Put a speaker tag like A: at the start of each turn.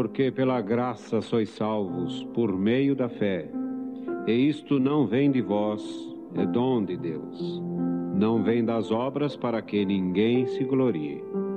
A: Porque pela graça sois salvos, por meio da fé. E isto não vem de vós, é dom de Deus. Não vem das obras para que ninguém se glorie.